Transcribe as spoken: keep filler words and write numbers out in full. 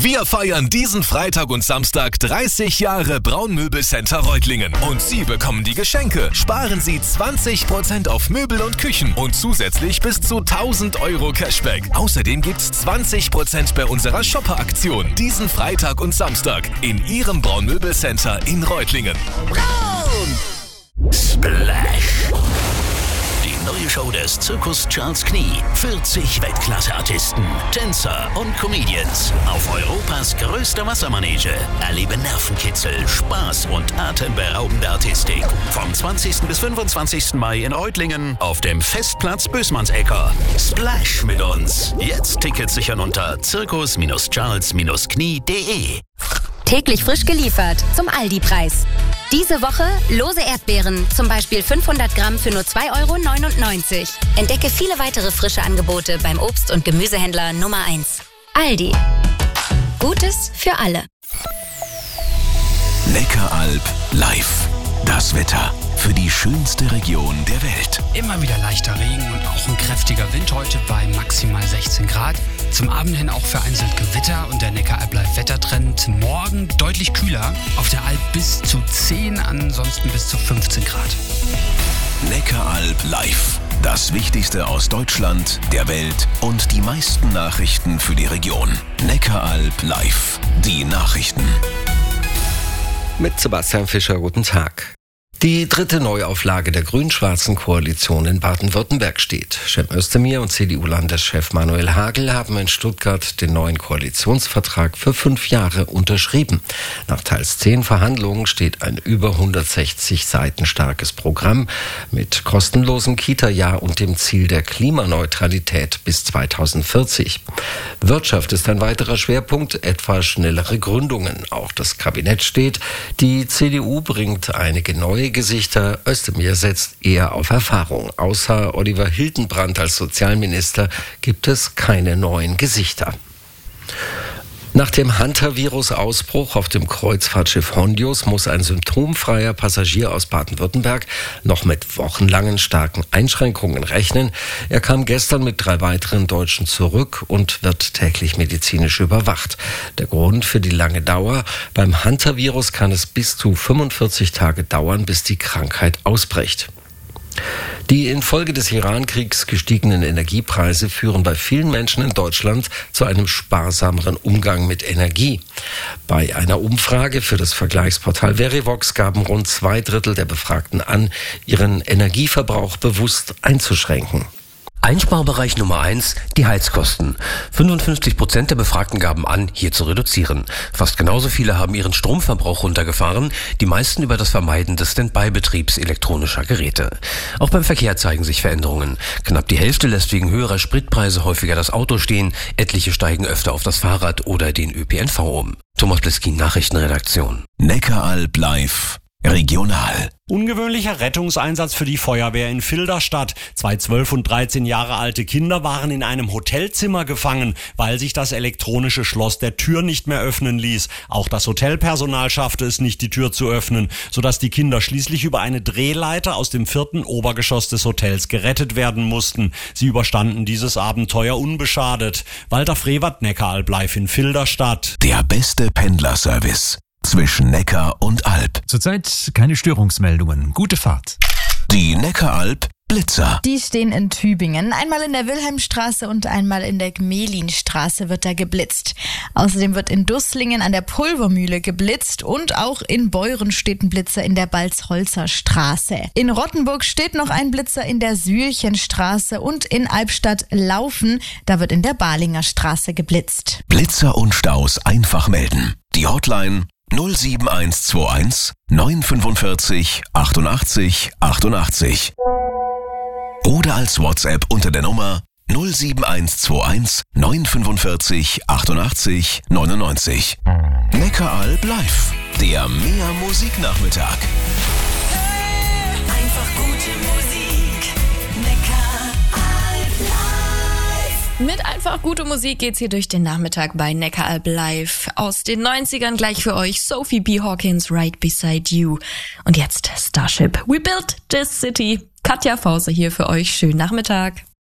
Wir feiern diesen Freitag und Samstag dreißig Jahre Braunmöbelcenter Reutlingen. Und Sie bekommen die Geschenke. Sparen Sie zwanzig Prozent auf Möbel und Küchen und zusätzlich bis zu tausend Euro Cashback. Außerdem gibt's zwanzig Prozent bei unserer Shopper-Aktion. Diesen Freitag und Samstag in Ihrem Braunmöbelcenter in Reutlingen. Braun! Splash! Die neue Show des Zirkus Charles Knie. vierzig Weltklasse-Artisten, Tänzer und Comedians auf Europas größter Wassermanege. Erlebe Nervenkitzel, Spaß und atemberaubende Artistik. Vom zwanzigsten bis fünfundzwanzigsten Mai in Reutlingen auf dem Festplatz Bösmannsecker. Splash mit uns. Jetzt Tickets sichern unter zirkus charles knie punkt de. Täglich frisch geliefert zum Aldi-Preis. Diese Woche lose Erdbeeren, zum Beispiel fünfhundert Gramm für nur zwei Euro neunundneunzig. Entdecke viele weitere frische Angebote beim Obst- und Gemüsehändler Nummer eins. Aldi. Gutes für alle. Neckaralb live. Das Wetter für die schönste Region der Welt. Immer wieder leichter Regen und auch ein kräftiger Wind heute bei maximal sechzehn Grad. Zum Abend hin auch vereinzelt Gewitter und der Neckaralb bleibt Wettertrend. Morgen deutlich kühler, auf der Alb bis zu zehn, ansonsten bis zu fünfzehn Grad. Neckaralb live. Das Wichtigste aus Deutschland, der Welt und die meisten Nachrichten für die Region. Neckaralb live. Die Nachrichten. Mit Sebastian Fischer, guten Tag. Die dritte Neuauflage der grün-schwarzen Koalition in Baden-Württemberg steht. Cem Özdemir und C D U-Landeschef Manuel Hagel haben in Stuttgart den neuen Koalitionsvertrag für fünf Jahre unterschrieben. Nach teils zehn Verhandlungen steht ein über hundertsechzig Seiten starkes Programm mit kostenlosem Kita-Jahr und dem Ziel der Klimaneutralität bis zweitausendvierzig. Wirtschaft ist ein weiterer Schwerpunkt, etwa schnellere Gründungen. Auch das Kabinett steht. Die C D U bringt einige neue Gesichter. Özdemir setzt eher auf Erfahrung. Außer Oliver Hildenbrand als Sozialminister gibt es keine neuen Gesichter. Nach dem Hunter-Virus-Ausbruch auf dem Kreuzfahrtschiff Hondius muss ein symptomfreier Passagier aus Baden-Württemberg noch mit wochenlangen starken Einschränkungen rechnen. Er kam gestern mit drei weiteren Deutschen zurück und wird täglich medizinisch überwacht. Der Grund für die lange Dauer: beim Hunter-Virus kann es bis zu fünfundvierzig Tage dauern, bis die Krankheit ausbricht. Die infolge des Iran-Kriegs gestiegenen Energiepreise führen bei vielen Menschen in Deutschland zu einem sparsameren Umgang mit Energie. Bei einer Umfrage für das Vergleichsportal Verivox gaben rund zwei Drittel der Befragten an, ihren Energieverbrauch bewusst einzuschränken. Einsparbereich Nummer eins, die Heizkosten. fünfundfünfzig Prozent der Befragten gaben an, hier zu reduzieren. Fast genauso viele haben ihren Stromverbrauch runtergefahren, die meisten über das Vermeiden des Standby-Betriebs elektronischer Geräte. Auch beim Verkehr zeigen sich Veränderungen. Knapp die Hälfte lässt wegen höherer Spritpreise häufiger das Auto stehen, etliche steigen öfter auf das Fahrrad oder den Ö P N V um. Thomas Bliskin, Nachrichtenredaktion. Neckaralb live. Regional. Ungewöhnlicher Rettungseinsatz für die Feuerwehr in Filderstadt. Zwei zwölf und dreizehn Jahre alte Kinder waren in einem Hotelzimmer gefangen, weil sich das elektronische Schloss der Tür nicht mehr öffnen ließ. Auch das Hotelpersonal schaffte es nicht, die Tür zu öffnen, sodass die Kinder schließlich über eine Drehleiter aus dem vierten Obergeschoss des Hotels gerettet werden mussten. Sie überstanden dieses Abenteuer unbeschadet. Walter Frevert, Neckaralb live in Filderstadt. Der beste Pendlerservice zwischen Neckar und Alb. Zurzeit keine Störungsmeldungen. Gute Fahrt. Die Neckaralb Blitzer. Die stehen in Tübingen. Einmal in der Wilhelmstraße und einmal in der Gmelinstraße wird da geblitzt. Außerdem wird in Dusslingen an der Pulvermühle geblitzt und auch in Beuren steht ein Blitzer in der Balzholzer Straße. In Rottenburg steht noch ein Blitzer in der Sühlchenstraße und in Albstadt-Laufen, da wird in der Balinger Straße geblitzt. Blitzer und Staus einfach melden. Die Hotline null sieben eins zwei eins neun fünfundvierzig achtundachtzig achtundachtzig oder als WhatsApp unter der Nummer null sieben eins zwei eins neun fünfundvierzig achtundachtzig neunundneunzig. Neckaralb live, der Mehr Musiknachmittag. Einfach gute Musik. Neckaralb live. Mit einfach gute Musik geht's hier durch den Nachmittag bei Neckaralb live. Aus den neunzigern gleich für euch Sophie B. Hawkins, Right Beside You. Und jetzt Starship. We built this city. Katja Fause hier für euch. Schönen Nachmittag.